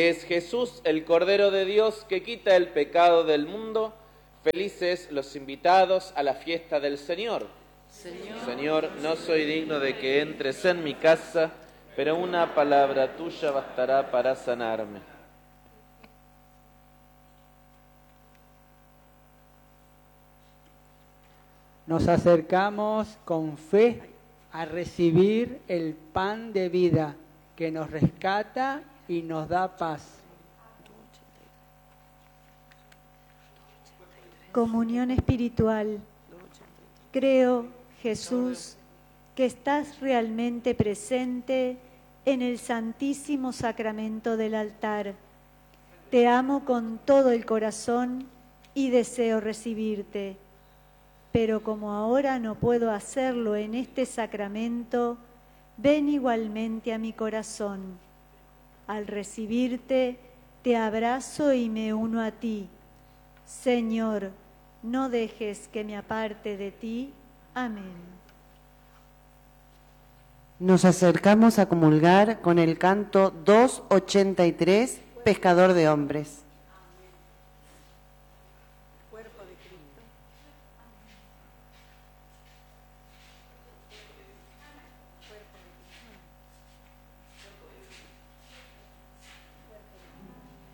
Es Jesús, el Cordero de Dios, que quita el pecado del mundo. Felices los invitados a la fiesta del Señor. Señor, no soy digno de que entres en mi casa, pero una palabra tuya bastará para sanarme. Nos acercamos con fe a recibir el pan de vida que nos rescata y nos da paz. Comunión espiritual. Creo, Jesús, que estás realmente presente en el Santísimo Sacramento del altar. Te amo con todo el corazón y deseo recibirte. Pero como ahora no puedo hacerlo en este sacramento, ven igualmente a mi corazón. Al recibirte, te abrazo y me uno a ti. Señor, no dejes que me aparte de ti. Amén. Nos acercamos a comulgar con el canto 283, Pescador de Hombres.